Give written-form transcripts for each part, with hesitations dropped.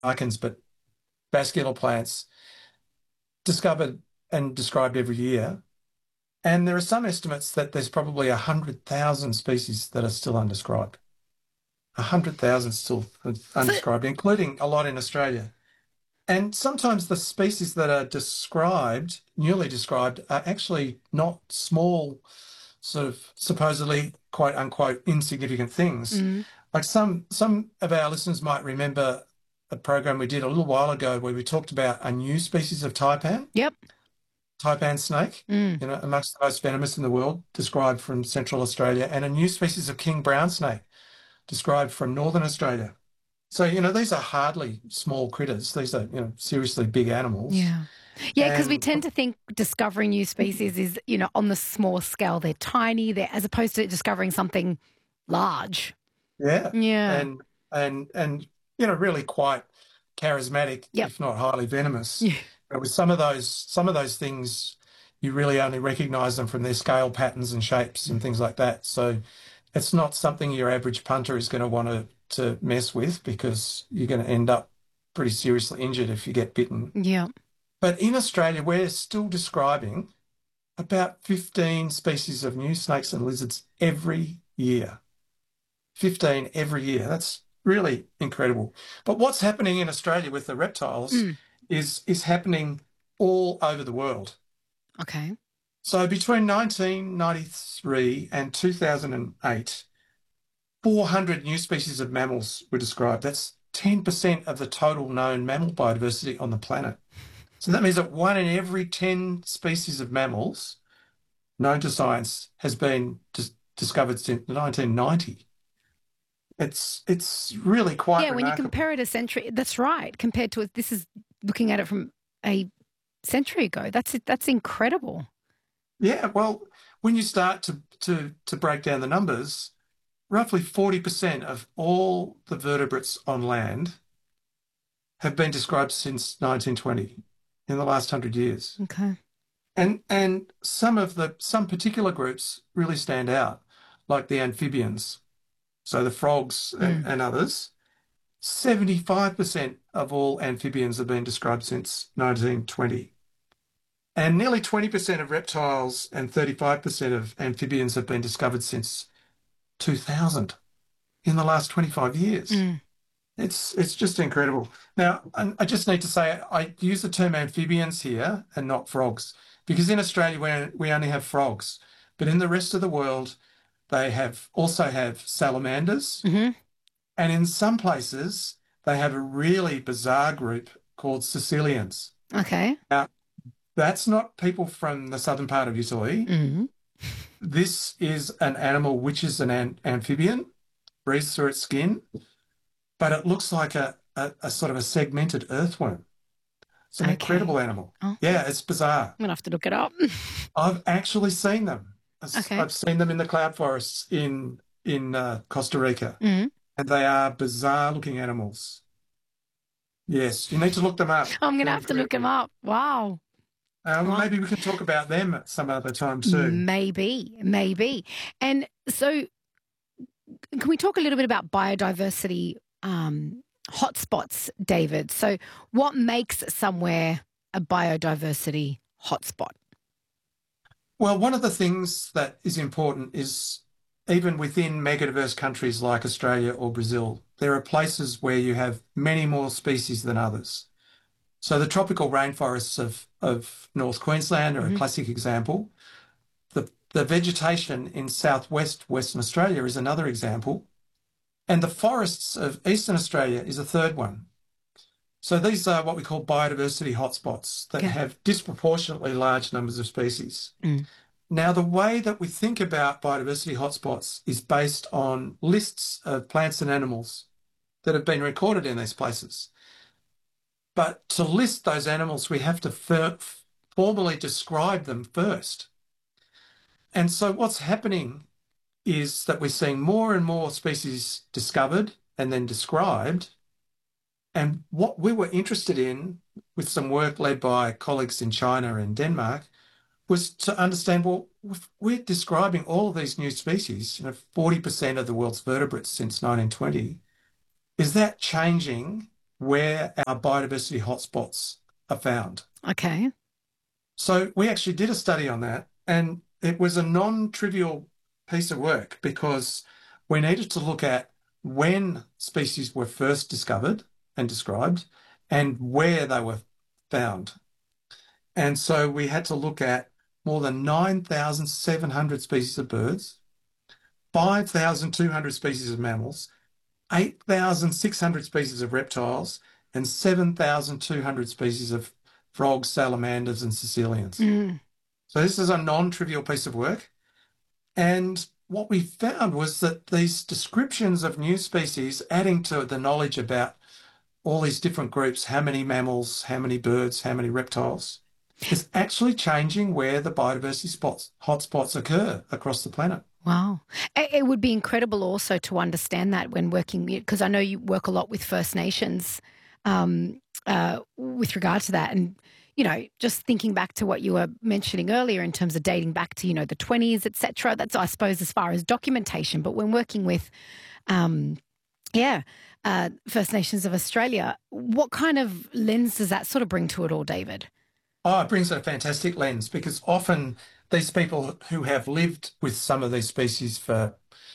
lichens, but vascular plants discovered and described every year. And there are some estimates that there's probably 100,000 species that are still undescribed. 100,000 still So, undescribed, including a lot in Australia. And sometimes the species that are described, newly described, are actually not small, sort of supposedly quote unquote insignificant things. mm, Like some of our listeners might remember a program we did a little while ago where we talked about a new species of yep. taipan snake, Mm. amongst the most venomous in the world, described from Central Australia, and a new species of king brown snake, described from Northern Australia. So, these are hardly small critters. These are, seriously big animals. Yeah. Yeah, because we And tend to think discovering new species is, on the small scale. They're tiny, as opposed to discovering something large. yeah, Yeah. really quite charismatic, Yep. if not highly venomous. Yeah. But with some of those things, you really only recognize them from their scale patterns and shapes and things like that. So it's not something your average punter is going to want to mess with because you're going to end up pretty seriously injured if you get bitten. Yeah. But in Australia, we're still describing about 15 species of new snakes and lizards every year. 15 every year. That's really incredible. But what's happening in Australia with the reptiles Mm. is happening all over the world. Okay. So between 1993 and 2008, 400 new species of mammals were described. That's 10% of the total known mammal biodiversity on the planet. So that means that one in every 10 species of mammals known to science has been discovered since 1990. It's really quite Yeah, when you remarkable. compare it a century, that's right. Compared to this is looking at it from a century ago. That's incredible. Yeah, well, when you start to break down the numbers, roughly 40% of all the vertebrates on land have been described since 1920 in the last 100 years. Okay. And some particular groups really stand out, like the amphibians, so the frogs and, Mm. and others. 75% of all amphibians have been described since 1920. And nearly 20% of reptiles and 35% of amphibians have been discovered since 2000 in the last 25 years. Mm. It's just incredible. Now, I just need to say I use the term amphibians here and not frogs because in Australia we only have frogs, but in the rest of the world they also have salamanders, Hmm. and in some places they have a really bizarre group called caecilians. Okay. Now, that's not people from the southern part of Italy. Mm. This is an animal which is an amphibian, breathes through its skin, but it looks like a sort of a segmented earthworm. It's an Okay. incredible animal. Oh, Yeah, it's bizarre. I'm gonna have to look it up. I've actually seen them. Okay. I've seen them in the cloud forests in Costa Rica, Mm. and they are bizarre looking animals. Yes, you need to look them up. I'm gonna They're have to look him incredible. up. Wow. Wow. Maybe we can talk about them at some other time too. Maybe, maybe. And so, can we talk a little bit about biodiversity hotspots, David? So, what makes somewhere a biodiversity hotspot? Well, one of the things that is important is even within megadiverse countries like Australia or Brazil, there are places where you have many more species than others. So the tropical rainforests of North Queensland are a Hmm. classic example. The vegetation in southwest Western Australia is another example. And the forests of Eastern Australia is a third one. So these are what we call biodiversity hotspots that Okay. have disproportionately large numbers of species. Mm. Now, the way that we think about biodiversity hotspots is based on lists of plants and animals that have been recorded in these places. But to list those animals, we have to formally describe them first. And so what's happening is that we're seeing more and more species discovered and then described. And what we were interested in with some work led by colleagues in China and Denmark was to understand, well, if we're describing all of these new species, 40% of the world's vertebrates since 1920. Is that changing where our biodiversity hotspots are found. Okay. So we actually did a study on that, and it was a non-trivial piece of work because we needed to look at when species were first discovered and described and where they were found. And so we had to look at more than 9,700 species of birds, 5,200 species of mammals, 8,600 species of reptiles, and 7,200 species of frogs, salamanders, and caecilians. So this is a non-trivial piece of work. And what we found was that these descriptions of new species, adding to the knowledge about all these different groups, how many mammals, how many birds, how many reptiles, is actually changing where the biodiversity hotspots occur across the planet. Wow. It would be incredible also to understand that when working, because I know you work a lot with First Nations with regard to that. And, you know, just thinking back to what you were mentioning earlier in terms of dating back to, you know, the 20s, et cetera, that's, I suppose, as far as documentation. But when working with, First Nations of Australia, what kind of lens does that sort of bring to it all, David? Oh, it brings a fantastic lens because often these people who have lived with some of these species for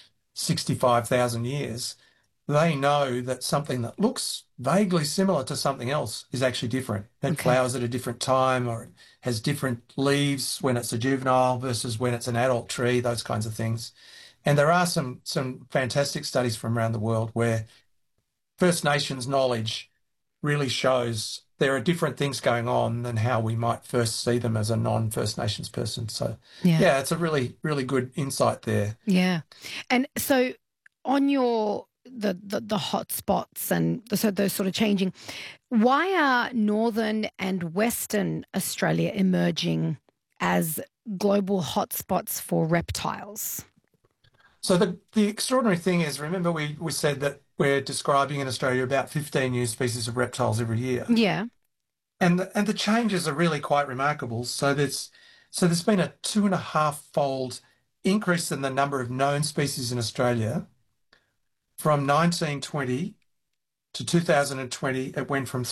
65,000 years, they know that something that looks vaguely similar to something else is actually different. It flowers at a different time or it has different leaves when it's a juvenile versus when it's an adult tree, those kinds of things. And there are some fantastic studies from around the world where First Nations knowledge really shows there are different things going on than how we might first see them as a non-First Nations person. So, yeah, it's a really, really good insight there. Yeah. And so on your the hot spots and so those sort of changing, why are Northern and Western Australia emerging as global hotspots for reptiles? So the extraordinary thing is, remember we said that we're describing in Australia about 15 new species of reptiles every year. Yeah. And the changes are really quite remarkable. So there's been a 2.5-fold increase in the number of known species in Australia. From 1920 to 2020, it went from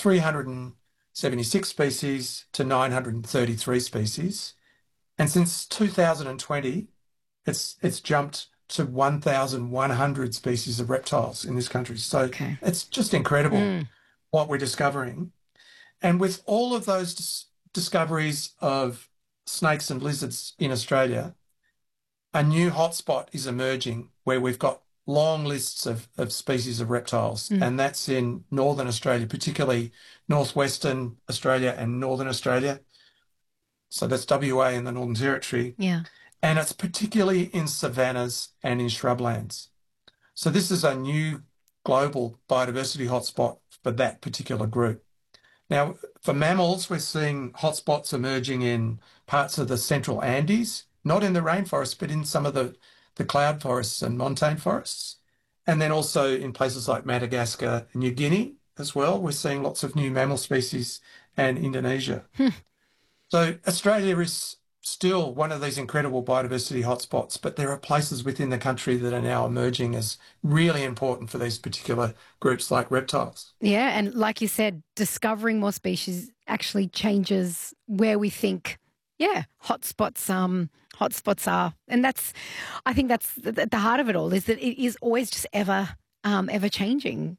376 species to 933 species. And since 2020, it's jumped to 1,100 species of reptiles in this country. So it's just incredible what we're discovering. And with all of those discoveries of snakes and lizards in Australia, a new hotspot is emerging where we've got long lists of species of reptiles, and that's in Northern Australia, particularly Northwestern Australia and Northern Australia. So that's WA and the Northern Territory. Yeah. And it's particularly in savannas and in shrublands. So this is a new global biodiversity hotspot for that particular group. Now, for mammals, we're seeing hotspots emerging in parts of the central Andes, not in the rainforest, but in some of the cloud forests and montane forests. And then also in places like Madagascar and New Guinea as well, we're seeing lots of new mammal species and Indonesia. So Australia is still one of these incredible biodiversity hotspots, but there are places within the country that are now emerging as really important for these particular groups like reptiles. Yeah, and like you said, discovering more species actually changes where we think, hotspots are. And I think that's at the heart of it all, is that it is always just ever changing.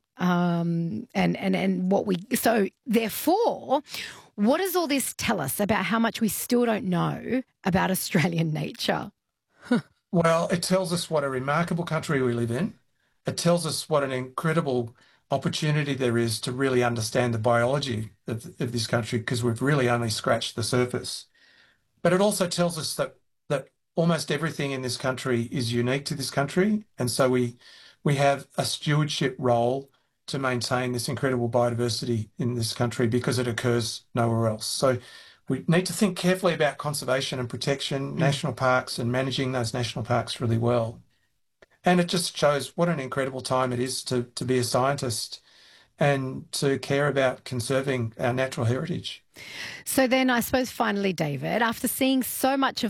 So therefore, what does all this tell us about how much we still don't know about Australian nature? Well, it tells us what a remarkable country we live in. It tells us what an incredible opportunity there is to really understand the biology of this country, because we've really only scratched the surface. But it also tells us that almost everything in this country is unique to this country. And so we have a stewardship role to maintain this incredible biodiversity in this country because it occurs nowhere else. So we need to think carefully about conservation and protection, national parks, and managing those national parks really well. And it just shows what an incredible time it is to be a scientist and to care about conserving our natural heritage. So then I suppose finally, David, after seeing so much of that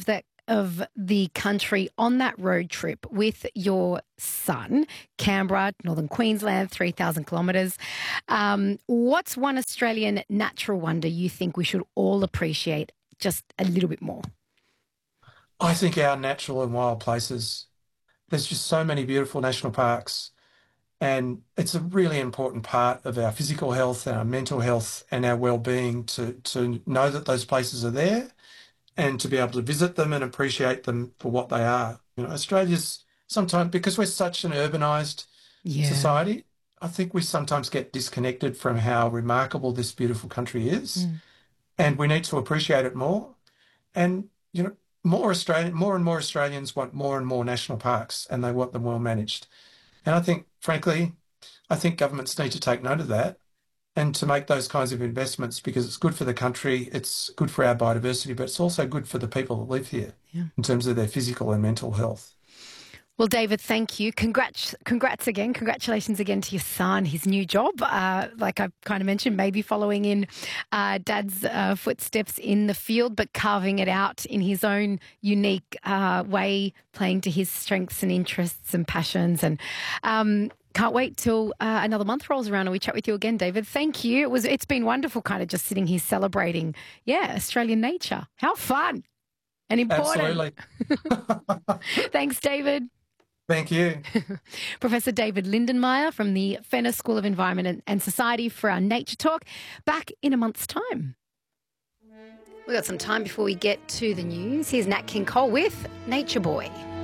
of the country on that road trip with your son, Canberra, Northern Queensland, 3,000 kilometres. What's one Australian natural wonder you think we should all appreciate just a little bit more? I think our natural and wild places, there's just so many beautiful national parks, and it's a really important part of our physical health and our mental health and our well-being to know that those places are there and to be able to visit them and appreciate them for what they are. Australia's sometimes, because we're such an urbanised society, I think we sometimes get disconnected from how remarkable this beautiful country is, and we need to appreciate it more. And, more and more Australians want more and more national parks, and they want them well managed. And I think, frankly, governments need to take note of that and to make those kinds of investments, because it's good for the country, it's good for our biodiversity, but it's also good for the people that live here in terms of their physical and mental health. Well, David, thank you. Congrats again. Congratulations again to your son, his new job. Like I kind of mentioned, maybe following in Dad's footsteps in the field, but carving it out in his own unique way, playing to his strengths and interests and passions. And can't wait till another month rolls around and we chat with you again, David. Thank you. It's been wonderful kind of just sitting here celebrating, Australian nature. How fun and important. Absolutely. Thanks, David. Thank you. Professor David Lindenmayer from the Fenner School of Environment and Society for our Nature Talk. Back in a month's time. We've got some time before we get to the news. Here's Nat King Cole with Nature Boy.